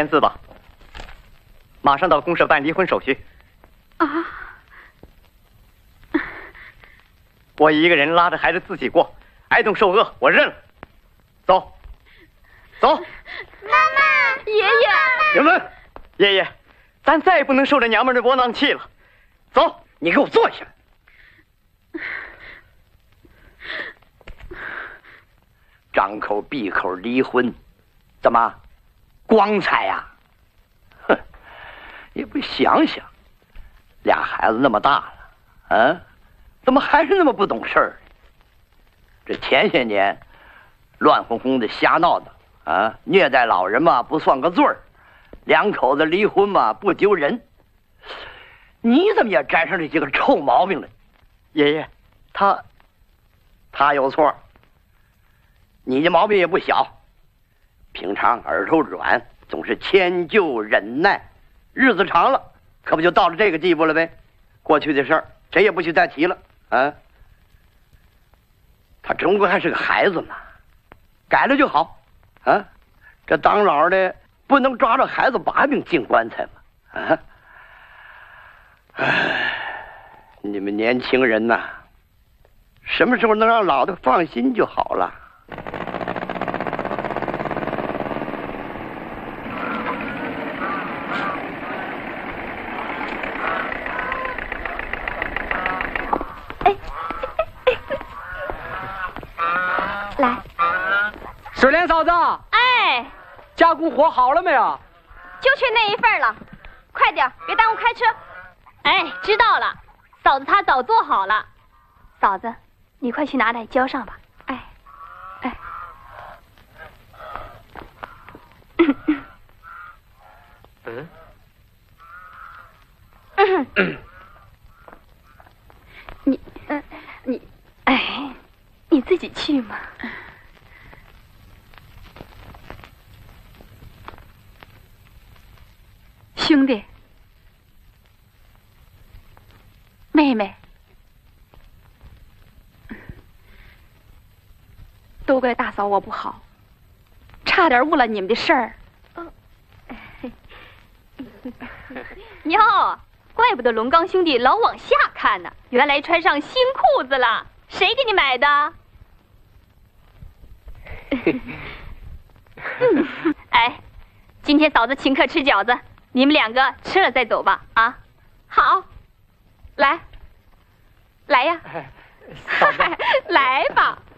签字吧，马上到公社办离婚手续。 啊！ 我一个人拉着孩子自己过，挨冻受饿，我认了。走，走。 妈妈，爷爷， 停顿，爷爷，咱再也不能受这娘们的窝囊气了。走，你给我坐下。 张口闭口离婚，怎么光彩呀？哼，也不想想，俩孩子那么大了，啊，怎么还是那么不懂事儿？这前些年乱哄哄的瞎闹的啊，虐待老人嘛不算个罪儿，两口子离婚嘛不丢人。你怎么也沾上这几个臭毛病了？ 爷爷， 他有错。你这毛病也不小，平常耳朵软，总是迁就忍耐，日子长了，可不就到了这个地步了呗？过去的事儿，谁也不许再提了啊！他终归还是个孩子嘛，改了就好啊！这当老的不能抓着孩子把柄进棺材嘛啊！唉，你们年轻人呐，什么时候能让老的放心就好了。 来， 水莲嫂子， 哎， 加工活好了没有？ 就缺那一份了，快点，别耽误开车。哎，知道了，嫂子她早做好了。嫂子，你快去拿来交上吧。哎，哎，你，哎，你自己去嘛。兄弟，妹妹，都怪大嫂我不好，差点误了你们的事儿。哟，怪不得龙刚兄弟老往下看呢，原来穿上新裤子了，谁给你买的？哎，今天嫂子请客吃饺子，你们两个吃了再走吧。啊，好，来呀， 嫂子， 来吧。